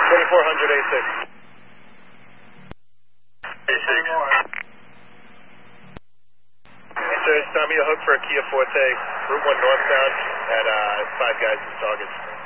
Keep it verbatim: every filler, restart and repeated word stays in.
twenty-four hundred A six. A six. Hey, sir, it's Tommy, a hook for a Kia Forte, Route one northbound at uh, Five Guys in Saugus.